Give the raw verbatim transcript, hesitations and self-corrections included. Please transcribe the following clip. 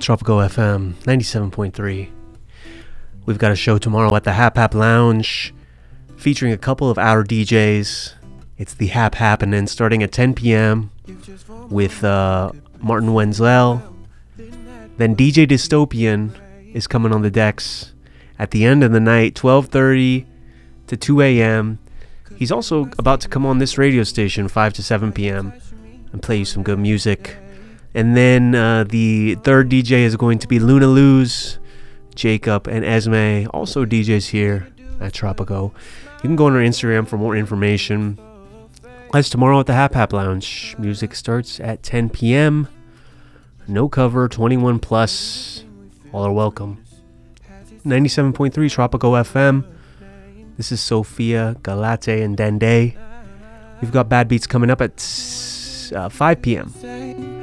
Tropico F M ninety-seven point three. We've got a show tomorrow at the Hap Hap Lounge featuring a couple of our D Js. It's the Hap Happening starting at ten p.m. with uh, Martin Wenzel. Then D J Dystopian is coming on the decks at the end of the night, twelve thirty to two a.m. He's also about to come on this radio station, five to seven p.m. and play you some good music. And then uh, the third D J is going to be Luna Luz, Jacob, and Esme, also D Js here at Tropico. You can go on our Instagram for more information. That's tomorrow at the Hap Hap Lounge. Music starts at ten p.m. No cover, twenty-one plus. All are welcome. ninety-seven point three Tropico F M. This is Sophia, Galate, and Dende. We've got Bad Beats coming up at uh, five p.m.